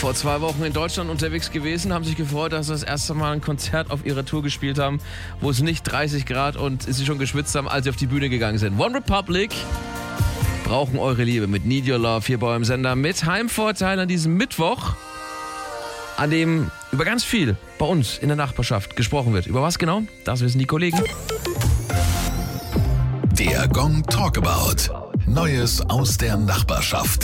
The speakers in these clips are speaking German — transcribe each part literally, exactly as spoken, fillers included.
Vor zwei Wochen in Deutschland unterwegs gewesen, haben sich gefreut, dass sie das erste Mal ein Konzert auf ihrer Tour gespielt haben, wo es nicht dreißig Grad und sie schon geschwitzt haben, als sie auf die Bühne gegangen sind. One Republic brauchen eure Liebe mit Need Your Love hier bei eurem Sender mit Heimvorteil an diesem Mittwoch, an dem über ganz viel bei uns in der Nachbarschaft gesprochen wird. Über was genau? Das wissen die Kollegen. Der Gong Talkabout. Neues aus der Nachbarschaft.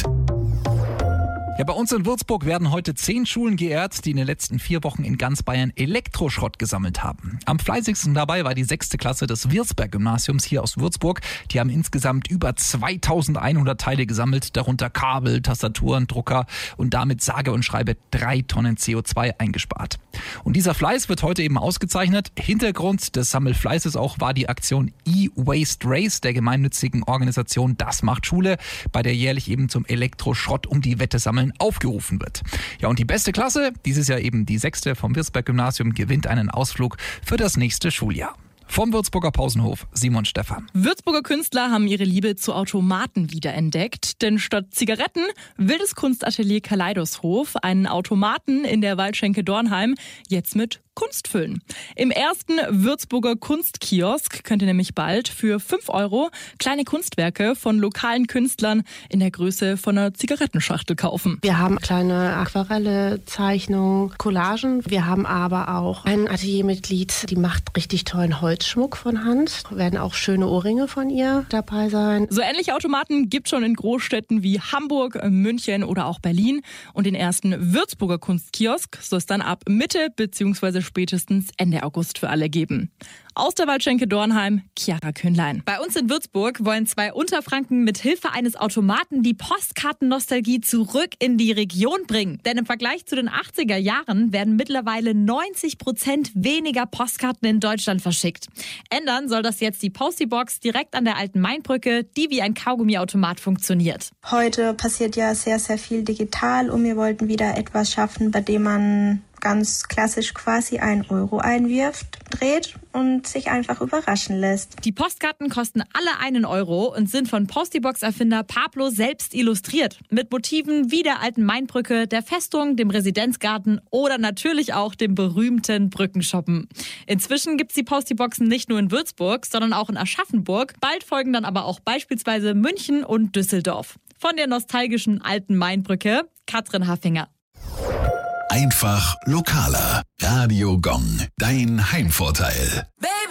Ja, bei uns in Würzburg werden heute zehn Schulen geehrt, die in den letzten vier Wochen in ganz Bayern Elektroschrott gesammelt haben. Am fleißigsten dabei war die sechste Klasse des Wirsberg-Gymnasiums hier aus Würzburg. Die haben insgesamt über zweitausendeinhundert Teile gesammelt, darunter Kabel, Tastaturen, Drucker und damit sage und schreibe drei Tonnen C O zwei eingespart. Und dieser Fleiß wird heute eben ausgezeichnet. Hintergrund des Sammelfleißes auch war die Aktion E-Waste Race der gemeinnützigen Organisation Das macht Schule, bei der jährlich eben zum Elektroschrott um die Wette sammeln aufgerufen wird. Ja, und die beste Klasse, dieses Jahr eben die sechste vom Wirsberg-Gymnasium, gewinnt einen Ausflug für das nächste Schuljahr. Vom Würzburger Pausenhof, Simon Stephan. Würzburger Künstler haben ihre Liebe zu Automaten wiederentdeckt. Denn statt Zigaretten will das Kunstatelier Kaleidoskop einen Automaten in der Waldschenke Dornheim jetzt mit Kunst füllen. Im ersten Würzburger Kunstkiosk könnt ihr nämlich bald für fünf Euro kleine Kunstwerke von lokalen Künstlern in der Größe von einer Zigarettenschachtel kaufen. Wir haben kleine Aquarelle, Zeichnungen, Collagen. Wir haben aber auch ein Ateliermitglied, die macht richtig tollen Holzschmuck von Hand. Werden auch schöne Ohrringe von ihr dabei sein. So ähnliche Automaten gibt es schon in Großstädten wie Hamburg, München oder auch Berlin. Und den ersten Würzburger Kunstkiosk soll es dann ab Mitte bzw. spätestens Ende August für alle geben. Aus der Waldschenke Dornheim, Chiara Kühnlein. Bei uns in Würzburg wollen zwei Unterfranken mit Hilfe eines Automaten die Postkartennostalgie zurück in die Region bringen. Denn im Vergleich zu den achtziger Jahren werden mittlerweile neunzig Prozent weniger Postkarten in Deutschland verschickt. Ändern soll das jetzt die Postybox direkt an der alten Mainbrücke, die wie ein Kaugummiautomat funktioniert. Heute passiert ja sehr, sehr viel digital und wir wollten wieder etwas schaffen, bei dem man ganz klassisch quasi einen Euro einwirft, dreht und sich einfach überraschen lässt. Die Postkarten kosten alle einen Euro und sind von Postybox-Erfinder Pablo selbst illustriert. Mit Motiven wie der alten Mainbrücke, der Festung, dem Residenzgarten oder natürlich auch dem berühmten Brückenshoppen. Inzwischen gibt es die Postyboxen nicht nur in Würzburg, sondern auch in Aschaffenburg. Bald folgen dann aber auch beispielsweise München und Düsseldorf. Von der nostalgischen alten Mainbrücke, Katrin Haffinger. Einfach lokaler. Radio Gong, dein Heimvorteil. Baby.